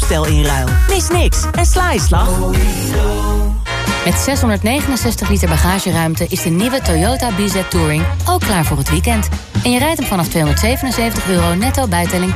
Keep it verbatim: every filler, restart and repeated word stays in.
toestel inruil. Mis niks en sla je slag. Met zeshonderdnegenenzestig liter bagageruimte is de nieuwe Toyota B Z Touring ook klaar voor het weekend. En je rijdt hem vanaf tweehonderdzevenenzeventig euro netto bijtelling